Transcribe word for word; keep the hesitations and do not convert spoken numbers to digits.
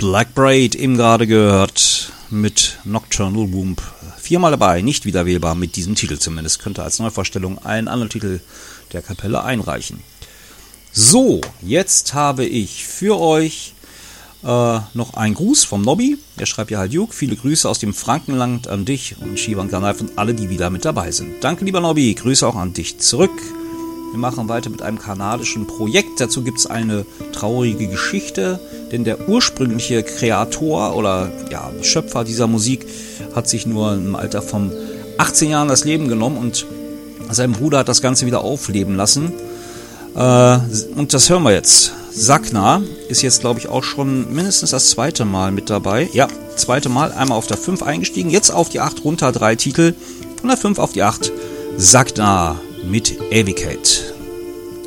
Black Braid eben gerade gehört mit Nocturnal Womb. Viermal dabei, nicht wiederwählbar mit diesem Titel zumindest. Könnte als Neuvorstellung einen anderen Titel der Kapelle einreichen. So, jetzt habe ich für euch äh, noch einen Gruß vom Nobby. Der schreibt ja halt Juk. Viele Grüße aus dem Frankenland an dich und Shivan Kanaif und alle, die wieder mit dabei sind. Danke, lieber Nobby. Grüße auch an dich zurück. Wir machen weiter mit einem kanadischen Projekt. Dazu gibt es eine traurige Geschichte, denn der ursprüngliche Kreator oder ja, Schöpfer dieser Musik hat sich nur im Alter von achtzehn Jahren das Leben genommen und sein Bruder hat das Ganze wieder aufleben lassen. Äh, und das hören wir jetzt. Sakna ist jetzt, glaube ich, auch schon mindestens das zweite Mal mit dabei. Ja, zweite Mal. Einmal auf der fünf eingestiegen, jetzt auf die acht runter, drei Titel. Von der fünf auf die acht. Sakna mit Evicate.